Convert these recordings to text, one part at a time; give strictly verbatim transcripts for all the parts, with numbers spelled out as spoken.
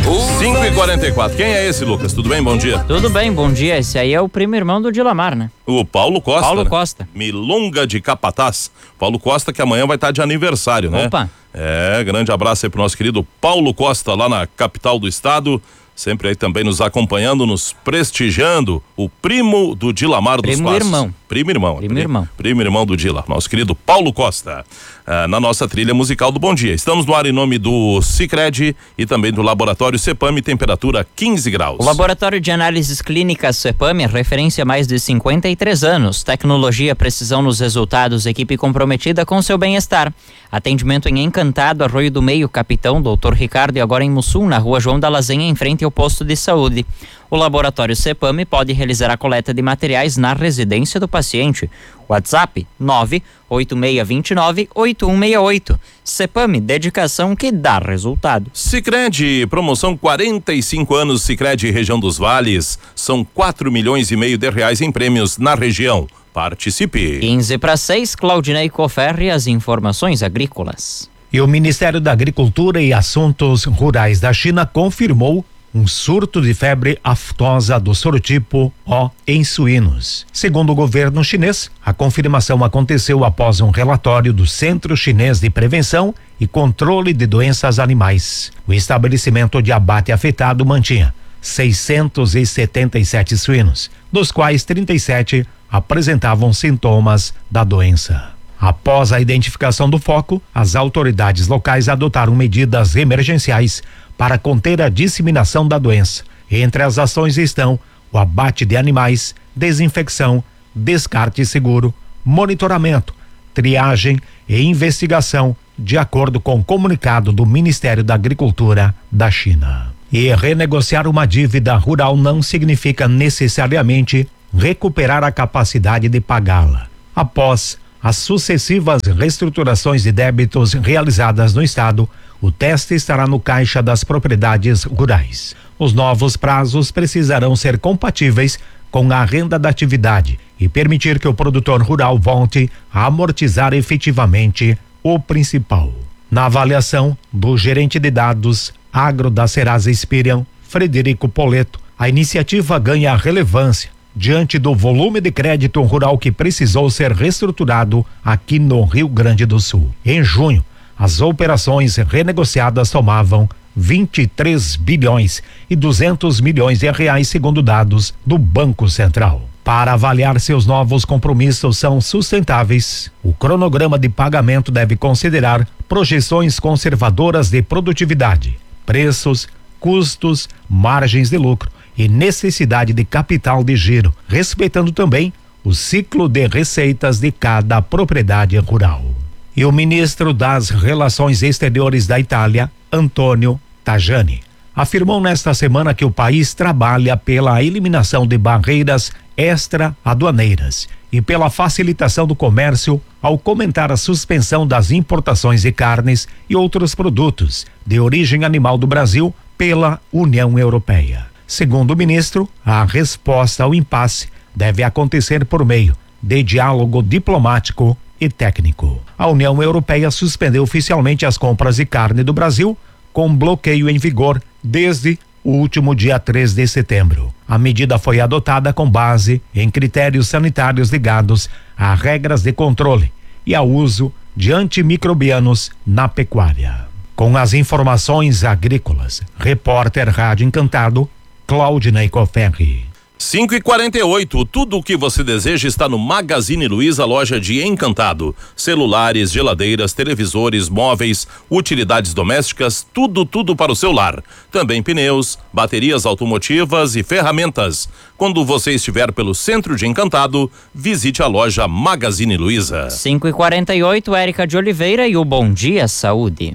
cinco e quarenta e quatro. Quem é esse, Lucas? Tudo bem? Bom dia. Tudo bem, bom dia. Esse aí é o primo irmão do Dilamar, né? O Paulo Costa. Paulo né? Costa. Milonga de Capataz. Paulo Costa, que amanhã vai estar de aniversário, né? Opa. É, grande abraço aí pro nosso querido Paulo Costa, lá na capital do estado. Sempre aí também nos acompanhando, nos prestigiando. O primo do Dilamar dos Primo Passos. irmão. Primo irmão. Primo irmão. Primo irmão do Dila, nosso querido Paulo Costa. Ah, na nossa trilha musical do Bom Dia. Estamos no ar em nome do Sicredi e também do Laboratório Cepame, temperatura quinze graus. O Laboratório de Análises Clínicas Cepame é referência há mais de cinquenta e três anos. Tecnologia, precisão nos resultados, equipe comprometida com seu bem-estar. Atendimento em Encantado, Arroio do Meio, Capitão, doutor Ricardo, e agora em Mussum, na rua João da Lazenha, em frente ao posto de saúde. O Laboratório Cepame pode realizar a coleta de materiais na residência do paciente. WhatsApp nove oito seis dois nove oito um seis oito. Cepame, dedicação que dá resultado. Sicredi, promoção quarenta e cinco anos Sicredi região dos Vales. São quatro milhões e meio de reais em prêmios na região. Participe. quinze para seis, Claudinei Coferri, as informações agrícolas. E o Ministério da Agricultura e Assuntos Rurais da China confirmou um surto de febre aftosa do sorotipo O em suínos. Segundo o governo chinês, a confirmação aconteceu após um relatório do Centro Chinês de Prevenção e Controle de Doenças Animais. O estabelecimento de abate afetado mantinha seiscentos e setenta e sete suínos, dos quais trinta e sete apresentavam sintomas da doença. Após a identificação do foco, as autoridades locais adotaram medidas emergenciais para conter a disseminação da doença. Entre as ações estão o abate de animais, desinfecção, descarte seguro, monitoramento, triagem e investigação, de acordo com o comunicado do Ministério da Agricultura da China. E renegociar uma dívida rural não significa necessariamente recuperar a capacidade de pagá-la. Após as sucessivas reestruturações de débitos realizadas no estado, o teste estará no Caixa das Propriedades Rurais. Os novos prazos precisarão ser compatíveis com a renda da atividade e permitir que o produtor rural volte a amortizar efetivamente o principal. Na avaliação do gerente de dados agro da Serasa Experian, Frederico Poleto, a iniciativa ganha relevância diante do volume de crédito rural que precisou ser reestruturado aqui no Rio Grande do Sul. Em junho, as operações renegociadas somavam vinte e três bilhões e duzentos milhões de reais, segundo dados do Banco Central. Para avaliar se os novos compromissos são sustentáveis, o cronograma de pagamento deve considerar projeções conservadoras de produtividade, preços, custos, margens de lucro e necessidade de capital de giro, respeitando também o ciclo de receitas de cada propriedade rural. E o ministro das Relações Exteriores da Itália, Antonio Tajani, afirmou nesta semana que o país trabalha pela eliminação de barreiras extra-aduaneiras e pela facilitação do comércio, ao comentar a suspensão das importações de carnes e outros produtos de origem animal do Brasil pela União Europeia. Segundo o ministro, a resposta ao impasse deve acontecer por meio de diálogo diplomático e técnico. A União Europeia suspendeu oficialmente as compras de carne do Brasil, com bloqueio em vigor desde o último dia três de setembro. A medida foi adotada com base em critérios sanitários ligados a regras de controle e ao uso de antimicrobianos na pecuária. Com as informações agrícolas, repórter Rádio Encantado, Claudinei Coferri. cinco e quarenta e oito, tudo o que você deseja está no Magazine Luiza, loja de Encantado. Celulares, geladeiras, televisores, móveis, utilidades domésticas, tudo, tudo para o seu lar. Também pneus, baterias automotivas e ferramentas. Quando você estiver pelo centro de Encantado, visite a loja Magazine Luiza. cinco e quarenta e oito, Érica de Oliveira e o Bom Dia Saúde.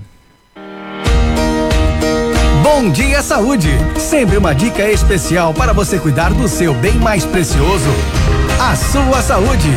Bom Dia Saúde, sempre uma dica especial para você cuidar do seu bem mais precioso, a sua saúde.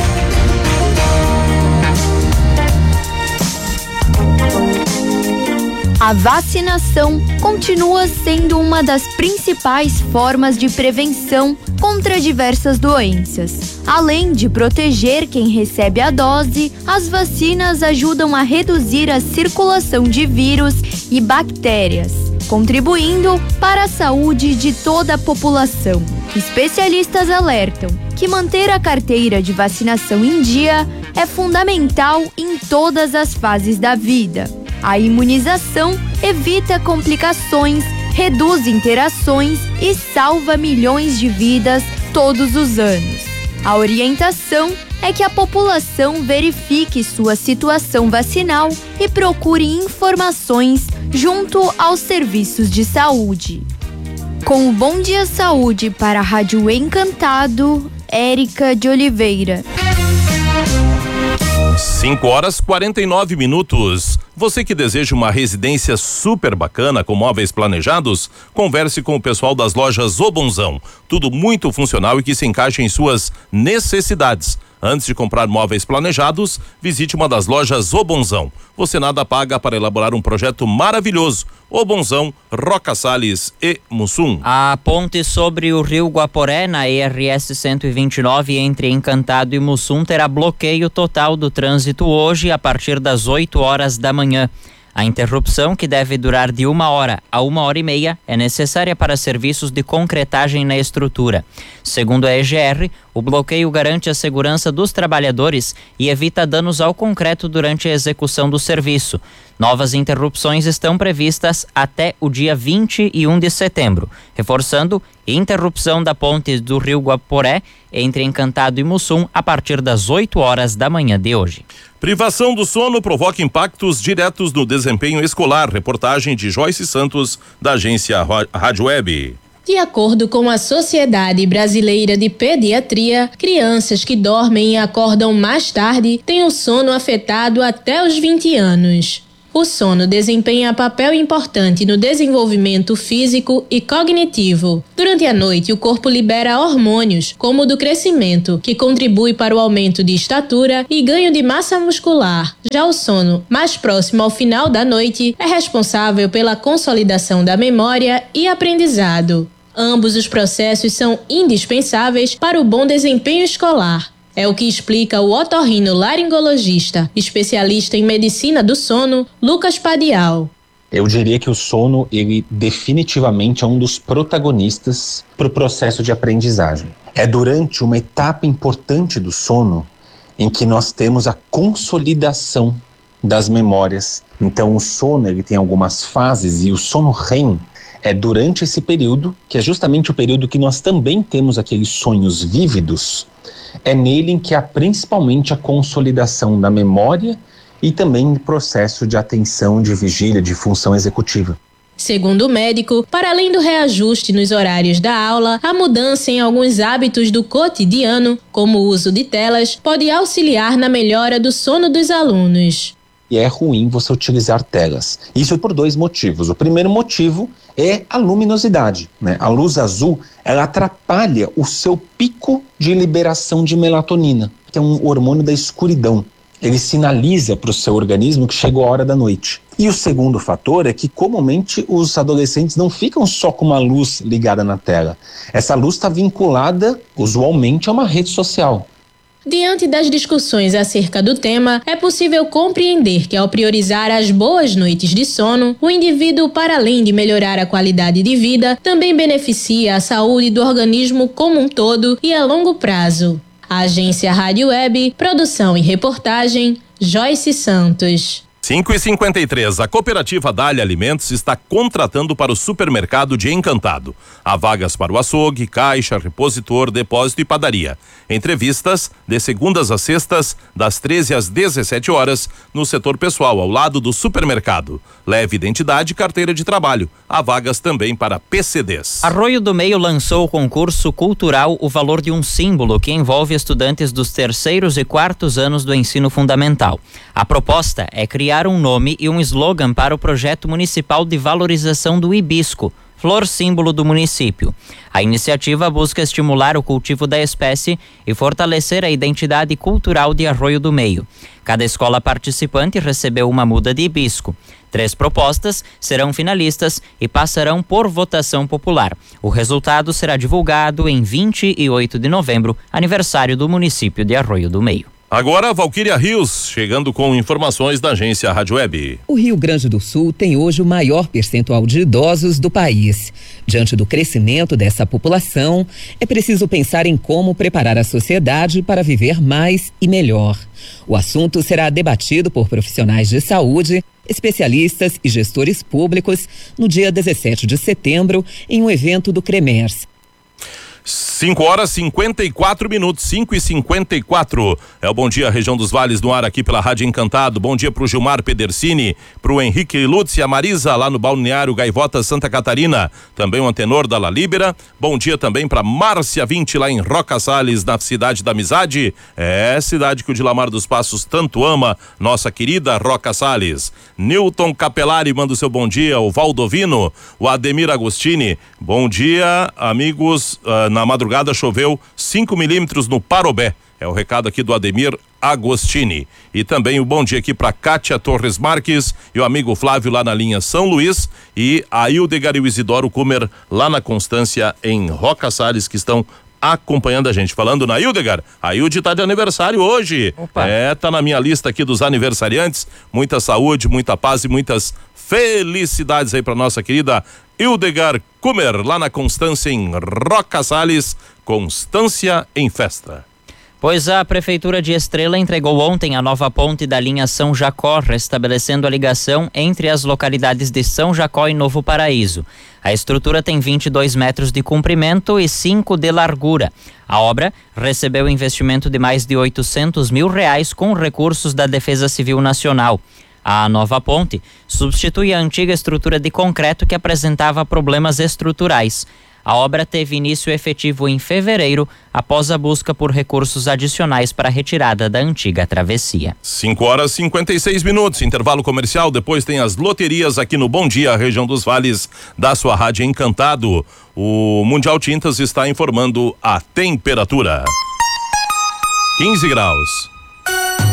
A vacinação continua sendo uma das principais formas de prevenção contra diversas doenças. Além de proteger quem recebe a dose, as vacinas ajudam a reduzir a circulação de vírus e bactérias. contribuindo para a saúde de toda a população. Especialistas alertam que manter a carteira de vacinação em dia é fundamental em todas as fases da vida. A imunização evita complicações, reduz interações e salva milhões de vidas todos os anos. A orientação é que a população verifique sua situação vacinal e procure informações junto aos serviços de saúde. Com o Bom Dia Saúde para a Rádio Encantado, Érica de Oliveira. cinco horas e quarenta e nove minutos. Você que deseja uma residência super bacana com móveis planejados, converse com o pessoal das lojas O Bonzão. Tudo muito funcional e que se encaixa em suas necessidades. Antes de comprar móveis planejados, visite uma das lojas O Bonzão. Você nada paga para elaborar um projeto maravilhoso. O Bonzão, Roca Salles e Mussum. A ponte sobre o rio Guaporé, na E R S cento e vinte e nove, entre Encantado e Mussum, terá bloqueio total do trânsito hoje a partir das oito horas da manhã. A interrupção, que deve durar de uma hora a uma hora e meia, é necessária para serviços de concretagem na estrutura. Segundo a E G R, o bloqueio garante a segurança dos trabalhadores e evita danos ao concreto durante a execução do serviço. Novas interrupções estão previstas até o dia vinte e um de setembro, reforçando interrupção da ponte do rio Guaporé entre Encantado e Mussum a partir das oito horas da manhã de hoje. Privação do sono provoca impactos diretos no desempenho escolar. Reportagem de Joyce Santos, da agência Rádio Web. De acordo com a Sociedade Brasileira de Pediatria, crianças que dormem e acordam mais tarde têm o sono afetado até os vinte anos. O sono desempenha papel importante no desenvolvimento físico e cognitivo. Durante a noite, o corpo libera hormônios, como o do crescimento, que contribui para o aumento de estatura e ganho de massa muscular. Já o sono, mais próximo ao final da noite, é responsável pela consolidação da memória e aprendizado. Ambos os processos são indispensáveis para o bom desempenho escolar. É o que explica o otorrinolaringologista, especialista em medicina do sono, Lucas Padial. Eu diria que o sono, ele definitivamente é um dos protagonistas para o processo de aprendizagem. É durante uma etapa importante do sono em que nós temos a consolidação das memórias. Então o sono, ele tem algumas fases e o sono R E M é durante esse período, que é justamente o período que nós também temos aqueles sonhos vívidos. É nele em que há principalmente a consolidação da memória e também o processo de atenção, de vigília, de função executiva. Segundo o médico, para além do reajuste nos horários da aula, a mudança em alguns hábitos do cotidiano, como o uso de telas, pode auxiliar na melhora do sono dos alunos. E é ruim você utilizar telas. Isso por dois motivos. O primeiro motivo é a luminosidade, né? A luz azul, ela atrapalha o seu pico de liberação de melatonina, que é um hormônio da escuridão. Ele sinaliza para o seu organismo que chegou a hora da noite. E o segundo fator é que comumente os adolescentes não ficam só com uma luz ligada na tela. Essa luz está vinculada usualmente a uma rede social. Diante das discussões acerca do tema, é possível compreender que ao priorizar as boas noites de sono, o indivíduo, para além de melhorar a qualidade de vida, também beneficia a saúde do organismo como um todo e a longo prazo. A agência Rádio Web, produção e reportagem, Joyce Santos. cinco e cinquenta e três, a cooperativa Dália Alimentos está contratando para o supermercado de Encantado. Há vagas para o açougue, caixa, repositor, depósito e padaria. Entrevistas de segundas a sextas, das treze às dezessete horas, no setor pessoal, ao lado do supermercado. Leve identidade e carteira de trabalho. Há vagas também para P C Ds. Arroio do Meio lançou o concurso cultural O Valor de um Símbolo, que envolve estudantes dos terceiros e quartos anos do ensino fundamental. A proposta é criar um nome e um slogan para o projeto municipal de valorização do hibisco, flor símbolo do município. A iniciativa busca estimular o cultivo da espécie e fortalecer a identidade cultural de Arroio do Meio. Cada escola participante recebeu uma muda de hibisco. Três propostas serão finalistas e passarão por votação popular. O resultado será divulgado em vinte e oito de novembro, aniversário do município de Arroio do Meio. Agora, Valquíria Rios, chegando com informações da agência Rádio Web. O Rio Grande do Sul tem hoje o maior percentual de idosos do país. Diante do crescimento dessa população, é preciso pensar em como preparar a sociedade para viver mais e melhor. O assunto será debatido por profissionais de saúde, especialistas e gestores públicos no dia dezessete de setembro, em um evento do CREMERS. cinco horas e cinquenta e quatro minutos, cinco e cinquenta e quatro. É o Bom Dia Região dos Vales no ar aqui pela Rádio Encantado. Bom dia pro Gilmar Pedersini, pro Henrique Lutz e a Marisa lá no Balneário Gaivota, Santa Catarina. Também um antenor da La Libera. Bom dia também pra Márcia vinte lá em Roca Salles, na Cidade da Amizade. É, cidade que o Dilamar dos Passos tanto ama, nossa querida Roca Salles. Newton Capelari manda o seu bom dia, o Valdovino, o Ademir Agostini. Bom dia, amigos. Uh, na madrugada choveu cinco milímetros no Parobé. É o recado aqui do Ademir Agostini. E também o bom dia aqui para Kátia Torres Marques e o amigo Flávio lá na linha São Luís e a Hildegar e o Isidoro Kumer lá na Constância em Roca Salles, que estão acompanhando a gente. Falando na Hildegar, a Hilde tá de aniversário hoje. Opa. É, tá na minha lista aqui dos aniversariantes. Muita saúde, muita paz e muitas felicidades aí para nossa querida Hildegar Kumer, lá na Constância em Roca Salles. Constância em festa. Pois a Prefeitura de Estrela entregou ontem a nova ponte da linha São Jacó, restabelecendo a ligação entre as localidades de São Jacó e Novo Paraíso. A estrutura tem vinte e dois metros de comprimento e cinco de largura. A obra recebeu investimento de mais de oitocentos mil reais com recursos da Defesa Civil Nacional. A nova ponte substitui a antiga estrutura de concreto que apresentava problemas estruturais. A obra teve início efetivo em fevereiro, após a busca por recursos adicionais para a retirada da antiga travessia. cinco horas e cinquenta e seis minutos, intervalo comercial, depois tem as loterias aqui no Bom Dia, Região dos Vales, da sua Rádio Encantado. O Mundial Tintas está informando a temperatura. quinze graus.